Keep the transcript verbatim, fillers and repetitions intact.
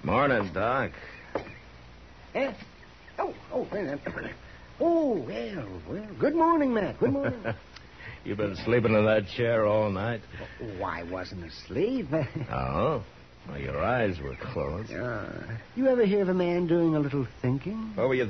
Morning, Doc. Eh? Oh, oh, wait a minute. Oh, well, well. Good morning, Matt. Good morning. You've been sleeping in that chair all night? Oh, I wasn't asleep. Oh? Well, your eyes were closed. Uh, you ever hear of a man doing a little thinking? What were you